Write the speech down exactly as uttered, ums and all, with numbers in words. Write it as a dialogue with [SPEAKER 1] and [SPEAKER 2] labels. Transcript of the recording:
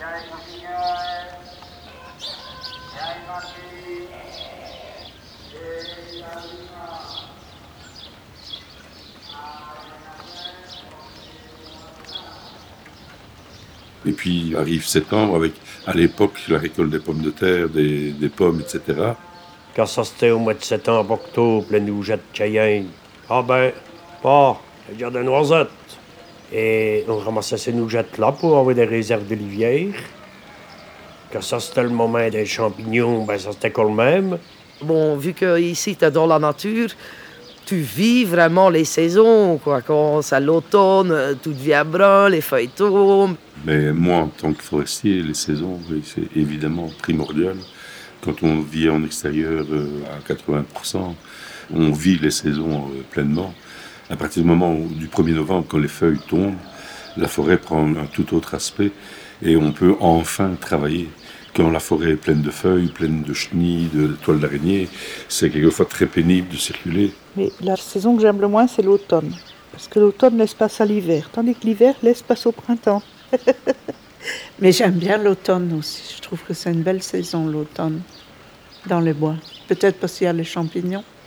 [SPEAKER 1] Et puis arrive septembre avec, à l'époque, la récolte des pommes de terre, des, des pommes, et cetera.
[SPEAKER 2] Quand ça c'était au mois de septembre, octobre, la nougette Cayenne, ah ben, pas, le garde de noisettes. Et on ramassait ces nougettes-là pour avoir des réserves de livière. Quand ça c'était le moment des champignons, ben ça c'était quand même.
[SPEAKER 3] Bon, vu que ici t'es dans la nature, tu vis vraiment les saisons, quoi. Quand c'est l'automne, tout devient brun, les feuilles tombent.
[SPEAKER 1] Mais moi, en tant que forestier, les saisons, oui, c'est évidemment primordial. Quand on vit en extérieur euh, à quatre-vingts pour cent, on vit les saisons euh, pleinement. À partir du moment où, du premier novembre, quand les feuilles tombent, la forêt prend un tout autre aspect et on peut enfin travailler. Quand la forêt est pleine de feuilles, pleine de chenilles, de toiles d'araignée, c'est quelquefois très pénible de circuler.
[SPEAKER 4] Mais la saison que j'aime le moins, c'est l'automne. Parce que l'automne laisse place à l'hiver, tandis que l'hiver laisse place au printemps. Mais j'aime bien l'automne aussi. Je trouve que c'est une belle saison, l'automne, dans les bois. Peut-être parce qu'il y a les champignons.